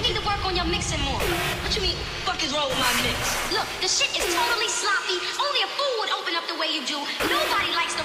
need to work on your mixing more. What you mean, fuck is wrong with my mix? Look, the shit is totally sloppy. Only a fool would open up the way you do. Nobody likes